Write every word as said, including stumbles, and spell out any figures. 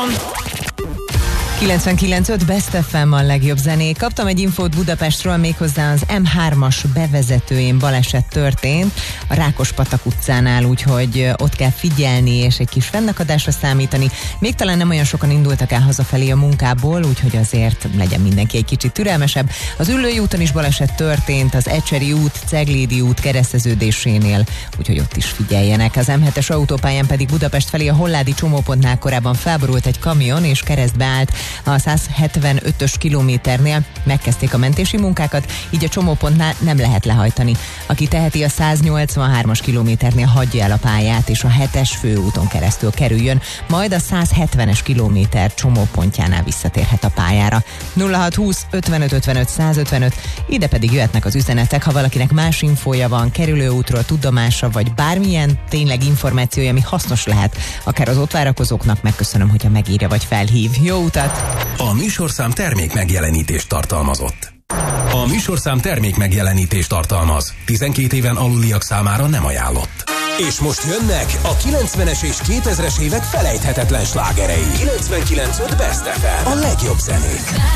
kilencvenkilenc öt Best ef em a legjobb zenék. Kaptam egy infót Budapestről, méghozzá az em hármas bevezetőjén baleset történt a Rákospatak utcánál, úgyhogy ott kell figyelni és egy kis fennakadásra számítani. Még talán nem olyan sokan indultak el hazafelé a munkából, úgyhogy azért legyen mindenki egy kicsit türelmesebb. Az Üllői úton is baleset történt, az Ecseri út, Ceglédi út kereszteződésénél, úgyhogy ott is figyeljenek. Az em hetes autópályán pedig Budapest felé a Holládi csomópontnál korábban felborult egy kamion és keresztbe állt. A száz hetvenötös kilométernél megkezdték a mentési munkákat, így a csomópontnál nem lehet lehajtani. Aki teheti, a száz nyolcvanhármas kilométernél hagyja el a pályát, és a hetes főúton keresztül kerüljön, majd a száz hetvenes kilométer csomópontjánál visszatérhet a pályára. nulla hat húsz ötvenöt ötvenöt száz ötvenöt, ide pedig jöhetnek az üzenetek, ha valakinek más infója van, kerülőútról, tudomása, vagy bármilyen tényleg információja, ami hasznos lehet, akár az ott várakozóknak, megköszönöm, hogyha megírja vagy felhív. Jó utat! A műsorszám termék megjelenítést tartalmazott. A műsorszám termék megjelenítést tartalmaz. tizenkét éven aluliak számára nem ajánlott. És most jönnek a kilencvenes és kétezres évek felejthetetlen slágerei. kilencvenkilenc öt Best ef em. A legjobb zenék.